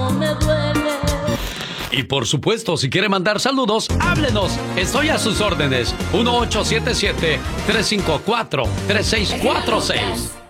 cómo me duele. Y por supuesto, si quiere mandar saludos, háblenos. Estoy a sus órdenes. 1877-354-3646.